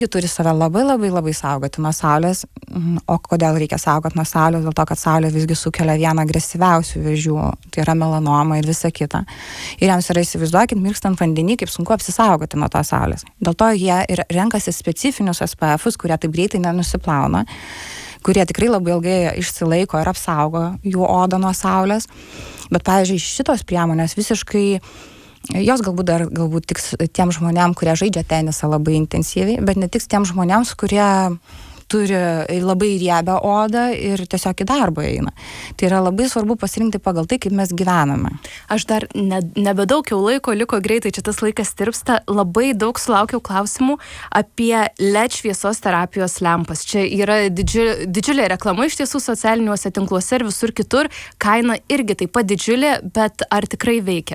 Ji turi save labai saugoti nuo saulės. O kodėl reikia saugoti nuo saulės? Dėl to, kad saulė visgi sukelia vieną agresyviausių vėžių, tai yra melanoma ir visa kita. Ir jiems yra, įsivaizduokit, mirkstant vandenį, kaip sunku apsisaugoti nuo to saulės. Dėl to jie ir renkasi specifinius SPF-us, kurie taip greitai nenusiplauna, kurie tikrai labai ilgai išsilaiko ir apsaugo jų odą nuo saulės. Bet, pavyzdžiui, šitos priemonės visiškai jos galbūt tiks tiem žmonėm, kurie žaidžia tenisą labai intensyviai, bet ne tik tiem žmonėms, kurie turi labai riebią odą ir tiesiog į darbą eina. Tai yra labai svarbu pasirinkti pagal tai, kaip mes gyvename. Aš dar nebedaug jau laiko liko greitai, čia tas laikas tirpsta, labai daug sulaukiau klausimų apie LED šviesos terapijos lempas. Čia yra didžiulė reklama iš tiesų socialiniuose tinkluose ir visur kitur, kaina irgi taip pat didžiulė, bet ar tikrai veikia?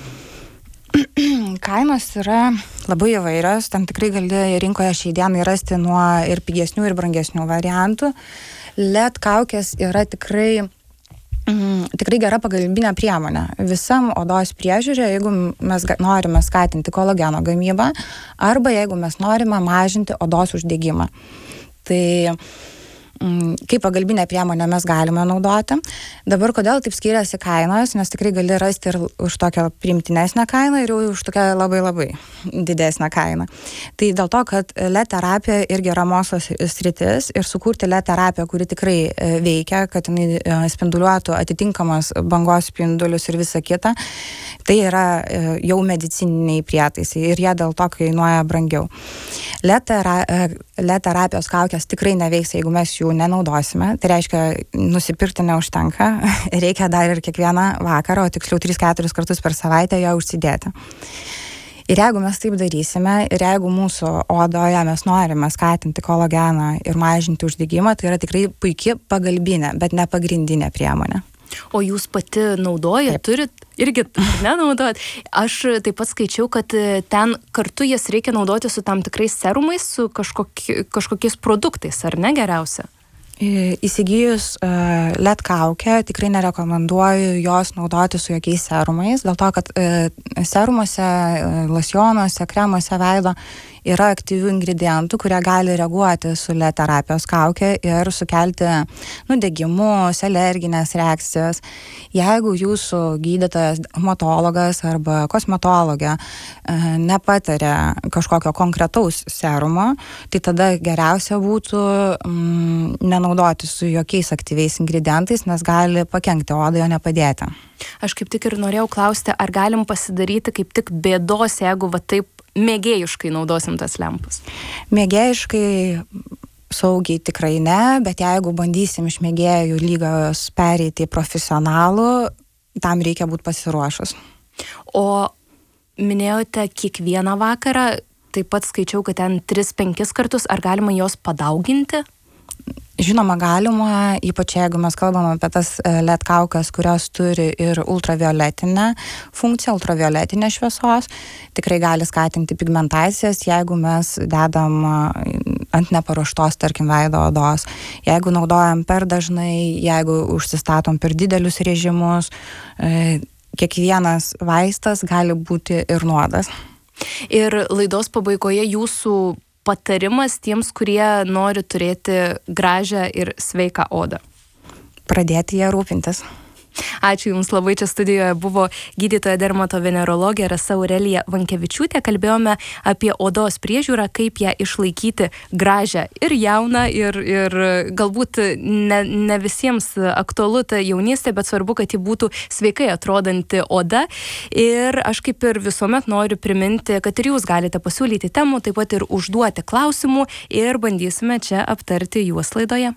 Kainos yra labai įvairios, tam tikrai gali rinkoje šiai dienai rasti nuo ir pigesnių, ir brangesnių variantų. LED kaukės yra tikrai gera pagalbinė priemonė visam odos priežiūrė, jeigu mes norime skatinti kolageno gamybą arba jeigu mes norime mažinti odos uždegimą. Tai kaip pagalbinę priemonę mes galime naudoti. Dabar kodėl taip skiriasi kainos, nes tikrai gali rasti ir už tokią priimtinesnę kainą ir jau už tokią labai didesnę kainą. Tai dėl to, kad LED terapija irgi yra mokslo sritis ir sukurti LED terapiją, kuri tikrai veikia, kad jinai spinduliuotų atitinkamas bangos spindulius ir visa kita, tai yra jau medicininiai prietaisai ir jie dėl to kainuoja brangiau. LED terapijos kaukės tikrai neveiks, jeigu mes jų nenaudosime. Tai reiškia, nusipirkti neužtenka, reikia dar ir kiekvieną vakarą, o tiksliau 3-4 kartus per savaitę ją užsidėti. Ir jeigu mes taip darysime, ir jeigu mūsų odoje mes norime skatinti kolageną ir mažinti uždegimą, tai yra tikrai puiki pagalbinė, bet ne pagrindinė priemonė. O jūs pati naudojat, turit irgi nenaudojat. Aš taip pat skaičiau, kad ten kartu jas reikia naudoti su tam tikrais serumais, su kažkokiais produktais, ar ne geriausia? Įsigijus LED kaukę, tikrai nerekomenduoju jos naudoti su jokiais serumais, dėl to, kad serumuose, losjonuose, kremuose veido yra aktyvių ingredientų, kurie gali reaguoti su LED terapijos kaukė ir sukelti nudegimus, alerginės reakcijas. Jeigu jūsų gydytojas, dermatologas arba kosmetologė nepatarė kažkokio konkretaus serumo, tai tada geriausia būtų nenaudoti su jokiais aktyviais ingredientais, nes gali pakenkti odai, o ne padėti. Aš kaip tik ir norėjau klausti, ar galim pasidaryti kaip tik bėdos, jeigu va taip mėgėjiškai naudosim tas lempas? Mėgėjiškai saugiai tikrai ne, bet jeigu bandysim iš mėgėjų lygos pereiti į profesionalų, tam reikia būti pasiruošus. O minėjote kiekvieną vakarą, taip pat skaičiau, kad ten 3-5 kartus, ar galima jos padauginti? Žinoma, galima, ypač jeigu mes kalbame apie tas LED kaukes, kurios turi ir ultravioletinę funkciją, ultravioletinę šviesos, tikrai gali skatinti pigmentacijas, jeigu mes dedam ant neparuoštos, tarkim, veido odos. Jeigu naudojam per dažnai, jeigu užsistatom per didelius režimus, kiekvienas vaistas gali būti ir nuodas. Ir laidos pabaigoje jūsų patarimas tiems, kurie nori turėti gražią ir sveiką odą? Pradėti ją rūpintis. Ačiū Jums labai, čia studijoje buvo gydytoja dermatovenerologė Rasa Aurelija Vankevičiūtė. Kalbėjome apie odos priežiūrą, kaip ją išlaikyti gražią ir jauną ir galbūt ne visiems aktualu ta jaunystė, bet svarbu, kad ji būtų sveikai atrodanti oda. Ir aš kaip ir visuomet noriu priminti, kad ir jūs galite pasiūlyti temų, taip pat ir užduoti klausimų ir bandysime čia aptarti juos laidoje.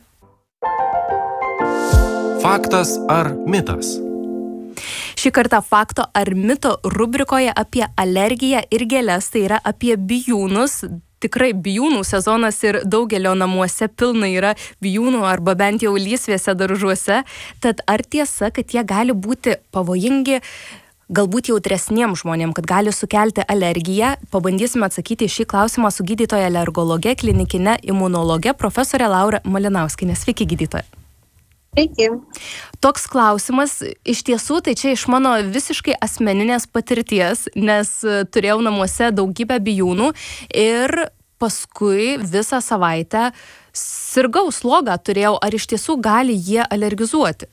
Faktas ar mitas? Šį kartą fakto ar mito rubrikoje apie alergiją ir gėles, tai yra apie bijūnus. Tikrai bijūnų sezonas ir daugelio namuose pilna yra bijūnų arba bent jau lysvėse daržuose. Tad ar tiesa, kad jie gali būti pavojingi galbūt jautresniems žmonėms, kad gali sukelti alergiją? Pabandysime atsakyti šį klausimą su gydytoja alergologe, klinikine imunologe, profesorė Laura Malinauskienė. Sveiki, gydytoja. Sveiki. Toks klausimas, iš tiesų, tai čia iš mano visiškai asmeninės patirties, nes turėjau namuose daugybę bijūnų ir paskui visą savaitę sirgau, slogą turėjau, ar iš tiesų gali jie alergizuoti?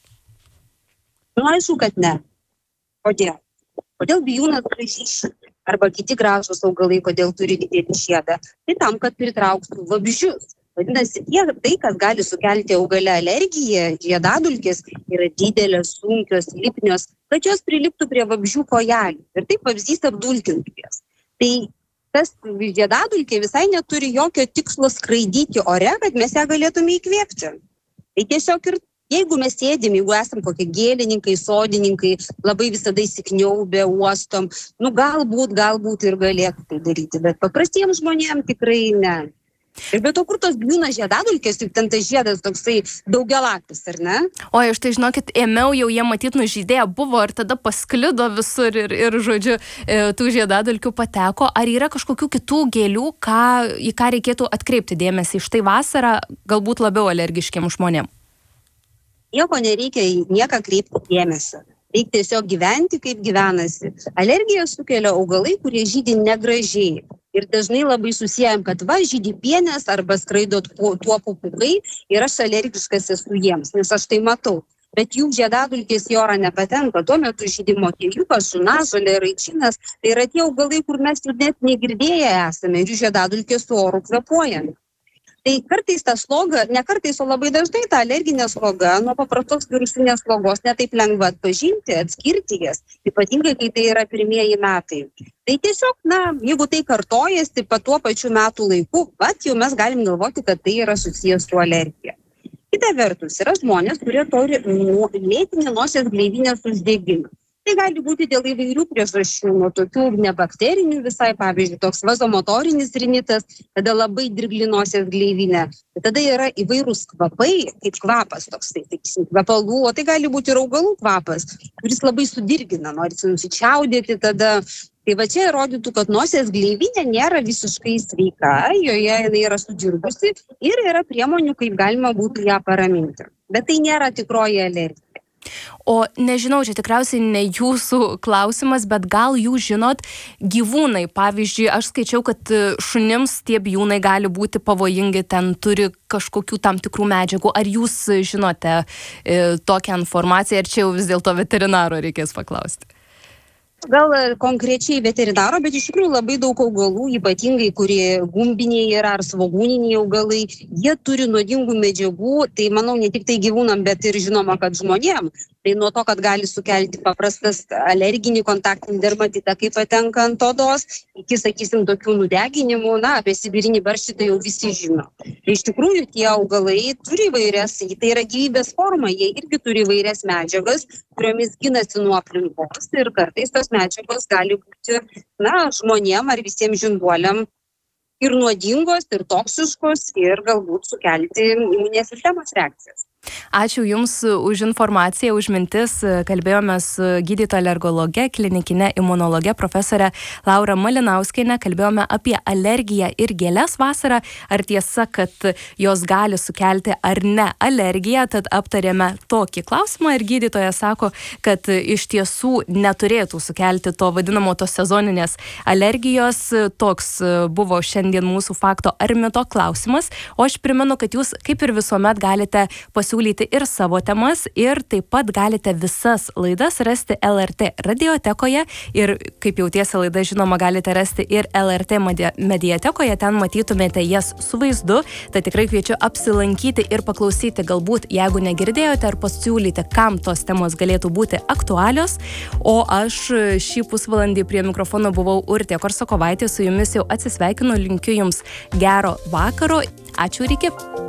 Aišku, kad ne. Kodėl? Kodėl bijūnas gražys arba kiti gražūs augalai, kodėl turi didelį žiedą? Tai tam, kad pritrauktų vabzdžius. Vadinasi, tai, kas gali sukelti augale alergiją, žiedadulkės, yra didelės, sunkios, lipnios, kad jos priliptų prie vabzdžių kojelių ir taip vabzdys apdulkintų jas. Tai tas žiedadulkė visai neturi jokio tikslo skraidyti ore, kad mes ją galėtume įkvėpti. Tai tiesiog ir jeigu mes sėdim, jeigu esam kokie gėlininkai, sodininkai, labai visada įsikniaubę, uostom, galbūt ir galėtų tai daryti, bet paprastiems žmonėms tikrai ne. Ir be to, kur tos bijūna žiedadulkės, juk ten tas žiedas toksai daugialapis, ar ne? O aš tai, žinokit, ėmiau jau jie matyt nužydėję buvo ir tada pasklido visur ir žodžiu, tų žiedadulkių pateko. Ar yra kažkokių kitų gėlių, į ką reikėtų atkreipti dėmesį? Štai vasarą galbūt labiau alergiškiem žmonėm. Nieko nereikia nieką kreipti dėmesio. Reikia tiesiog gyventi, kaip gyvenasi. Alergiją sukelia augalai, kurie žydi negražiai. Ir dažnai labai susijęm, kad žydi pienės arba skraido tuo pūkai ir aš alergiškas esu jiems, nes aš tai matau. Bet jų žiedadulkės į orą nepatenka, tuo metu žydi motiejukas, šunažolė, raičinas. Tai yra tie augalai, kur mes jų net negirdėję esame ir jų žiedadulkės su oru kvėpuojame. Tai kartais ta sloga, ne kartais, o labai dažnai ta alerginė sloga nuo paprastos virusinės slogos netaip lengva atpažinti, atskirti jas, ypatingai kai tai yra pirmieji metai. Tai tiesiog, jeigu tai kartojasi tuo pačiu metų laiku, jau mes galim galvoti, kad tai yra susijęs su alergija. Kita vertus, yra žmonės, kurie turi lėtinį nosies gleivinės uždegimą. Tai gali būti dėl įvairių priežasčių, nuo tokių nebakterinių visai, pavyzdžiui, toks vazomotorinis rinitas, tada labai dirgli nosies gleivinė. Tada yra įvairūs kvapai, kaip kvapas toksai, kvepalų, o tai gali būti ir augalų kvapas, kuris labai sudirgina, norisi nusičiaudėti tada. Tai va čia įrodytų, kad nosies gleivinė nėra visiškai sveika, joje jinai yra sudirgusi ir yra priemonių, kaip galima būtų ją paraminti. Bet tai nėra tikroji alergija. O nežinau, čia tikriausiai ne jūsų klausimas, bet gal jūs žinot, gyvūnai, pavyzdžiui, aš skaičiau, kad šunims tie bijūnai gali būti pavojingi, ten turi kažkokių tam tikrų medžiagų. Ar jūs žinote tokią informaciją, ar čia jau vis dėlto veterinaro reikės paklausti? Gal konkrečiai veterinaro, bet iš tikrųjų labai daug augalų, ypatingai kurie gumbiniai yra ar svogūniniai augalai, jie turi nuodingų medžiagų, tai manau ne tik tai gyvūnam, bet ir žinoma, kad žmonėm. Tai nuo to, kad gali sukelti paprastas alerginį kontaktinį dermatitą, kai patenka ant odos, iki, sakysim, tokių nudeginimų, apie sibirinį barštį tai jau visi žino. Tai iš tikrųjų tie augalai turi įvairias, tai yra gyvybės forma, jie irgi turi įvairias medžiagas, kuriomis ginasi nuo aplinkos ir kartais tos medžiagos gali būti, žmonėm ar visiems žinduoliam ir nuodingos, ir toksiškos, ir galbūt sukelti imuninės sistemos reakcijas. Ačiū Jums už informaciją, už mintis. Kalbėjome su gydytoja alergologe, klinikinė imunologe profesorė Laura Malinauskienė. Kalbėjome apie alergiją ir gėles vasarą. Ar tiesa, kad jos gali sukelti ar ne alergiją? Tad aptarėme tokį klausimą ir gydytoja sako, kad iš tiesų neturėtų sukelti to vadinamo tos sezoninės alergijos. Toks buvo šiandien mūsų fakto ar mito klausimas. O aš primenu, kad jūs kaip ir visuomet galite pasiūlyti ir savo temas ir taip pat galite visas laidas rasti LRT radiotekoje ir kaip jautiesi laida žinoma galite rasti ir LRT mediatekoje, ten matytumėte jas su vaizdu, tai tikrai kviečiu apsilankyti ir paklausyti galbūt, jeigu negirdėjote ar pasiūlyti, kam tos temos galėtų būti aktualios, o aš šį pusvalandį prie mikrofono buvau Urtė Korsakovaitė, su jumis jau atsisveikinu, linkiu jums gero vakaro, ačiū ir iki.